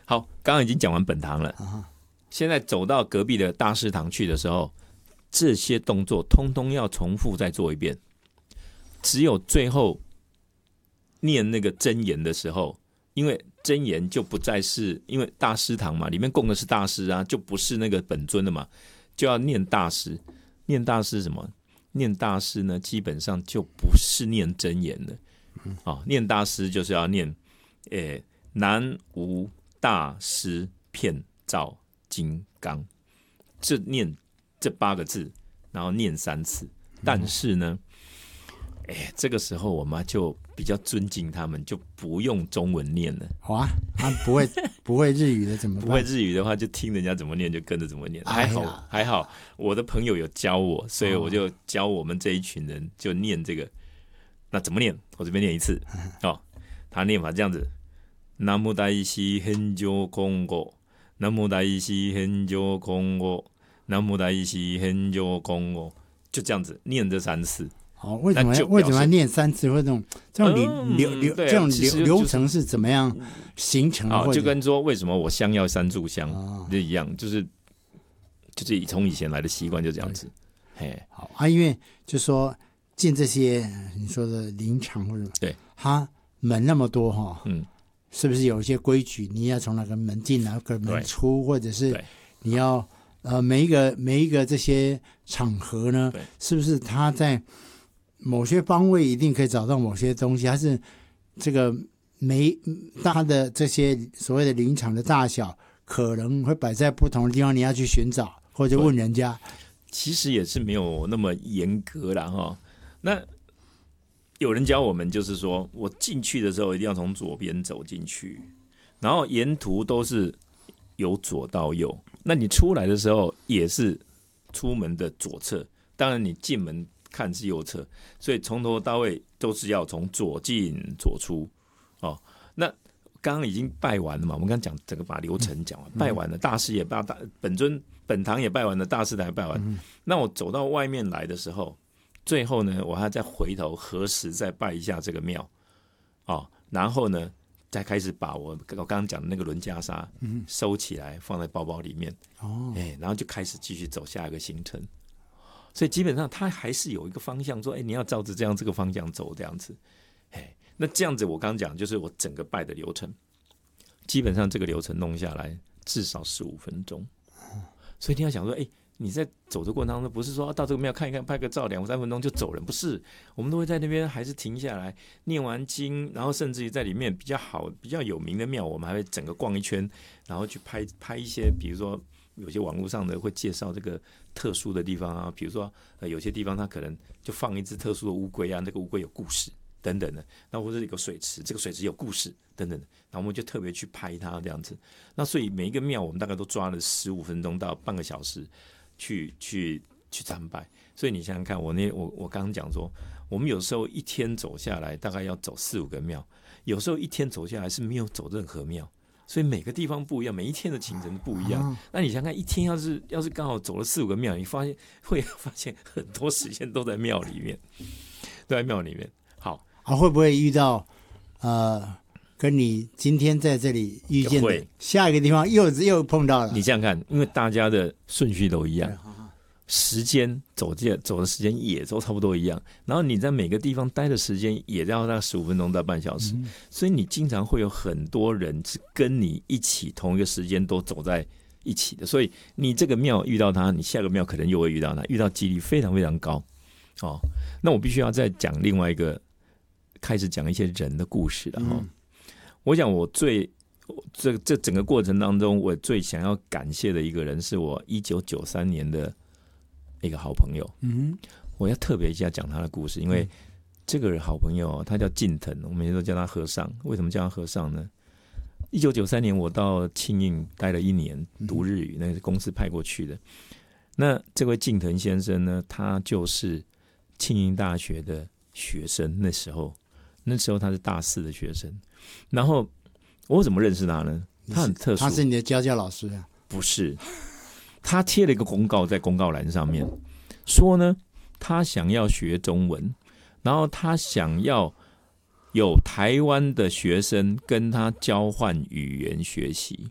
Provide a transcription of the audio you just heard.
好，刚刚已经讲完本堂了，现在走到隔壁的大师堂去的时候，这些动作通通要重复再做一遍，只有最后念那个真言的时候，因为真言就不再是因为大师堂嘛，里面供的是大师啊，就不是那个本尊的嘛，就要念大师。念大师什么？念大师呢，基本上就不是念真言的。念大师就是要念，南无大师遍照金刚，这念这8个字，然后念3次。但是呢，这个时候我妈就比较尊敬他们，就不用中文念了。 好啊，他不会日语的怎么办？ 不会日语的话，就听人家怎么念就跟着怎么念。还好，我的朋友有教我，所以我就教我们这一群人就念这个。那怎么念？我这边念一次。他念法这样子：南无大師返上供語，南無大師返上供語，南無大師返上供語，就这样子念这3次。 为什么要念3次？或这种这种流程是怎么样形成的？ 就跟说为什么我香要3炷香就一样，就是从以前来的习惯就这样子。 好因为就说进这些你说的灵场或者对， 它门那么多是不是有一些规矩？你要从哪个门进，哪个门出，或者是你要每一个这些场合呢，是不是它在某些方位一定可以找到某些东西，还是这个它的这些所谓的灵场的大小可能会摆在不同的地方，你要去寻找或者问人家？ 其实也是没有那么严格啦那有人教我们，就是说我进去的时候一定要从左边走进去，然后沿途都是由左到右。那你出来的时候也是出门的左侧，当然你进门看是右侧，所以从头到尾都是要从左进左出。那刚刚已经拜完了嘛，我们刚刚讲整个把流程讲完，拜完了，大师也拜，本尊本堂也拜完了，大师堂也拜完。那我走到外面来的时候，最后呢，我还再回头何时再拜一下这个庙然后呢再开始把我刚刚讲的那个轮袈裟收起来放在包包里面然后就开始继续走下一个行程。所以基本上它还是有一个方向，说你要照着这个方向走这样子。那这样子我刚刚讲就是我整个拜的流程，基本上这个流程弄下来至少15分钟。所以你要想说你在走的过程当中不是说到这个庙看一看拍个照2-3分钟就走人，不是，我们都会在那边还是停下来念完经，然后甚至于在里面比较好比较有名的庙我们还会整个逛一圈，然后去拍一些，比如说有些网络上的会介绍这个特殊的地方啊，比如说有些地方它可能就放一只特殊的乌龟啊，那个乌龟有故事等等的，那或者有个水池，这个水池有故事等等的，然后我们就特别去拍它这样子。那所以每一个庙我们大概都抓了15分钟到半个小时去参拜。所以你想想看，我刚刚讲说，我们有时候一天走下来大概要走4-5个庙，有时候一天走下来是没有走任何庙，所以每个地方不一样，每一天的行程不一样。那你想想看，一天要是刚好走了4-5个庙，你会发现很多时间都在庙里面，都在庙里面。好会不会遇到跟你今天在这里遇见的下一个地方又碰到了？ 你想想看，因为大家的顺序都一样，时间走的时间也都差不多一样，然后你在每个地方待的时间也要大概15分钟到半小时，所以你经常会有很多人是跟你一起同一个时间都走在一起的，所以你这个庙遇到他，你下个庙可能又会遇到他，遇到几率非常非常高。那我必须要再讲另外一个，开始讲一些人的故事了。我想我这整个过程当中，我最想要感谢的一个人是我1993年的一个好朋友。我要特别一下讲他的故事，因为这个好朋友他叫近藤，我们每天都叫他和尚。为什么叫他和尚呢？1993年我到庆应待了1年读日语，那是公司派过去的。那这位近藤先生呢，他就是庆应大学的学生，那时候他是大4的学生。然后我怎么认识他呢？他很特殊， 他是你的家教老师啊？ 不是，他贴了一个公告在公告栏上面，说呢他想要学中文，然后他想要有台湾的学生跟他交换语言学习。